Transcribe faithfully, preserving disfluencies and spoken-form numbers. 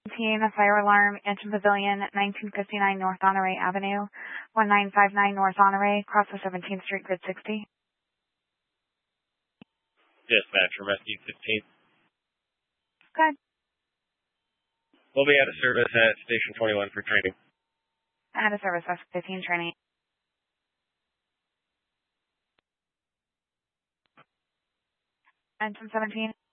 seventeen, a fire alarm, Engine Pavilion, nineteen fifty-nine North Honore Avenue, one nine five nine North Honore, across the seventeenth Street, grid sixty. Dispatcher, Rescue fifteen. Good. We'll be out of service at Station twenty-one for training. Out of service, Rescue fifteen, training. Engine seventeen.